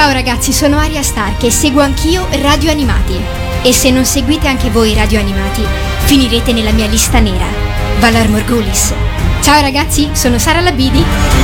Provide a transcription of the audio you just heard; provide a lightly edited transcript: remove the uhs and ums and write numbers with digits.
Ciao ragazzi, sono Arya Stark e seguo anch'io Radio Animati. E se non seguite anche voi Radio Animati, finirete nella mia lista nera. Valar Morghulis. Ciao ragazzi, sono Sara Labidi.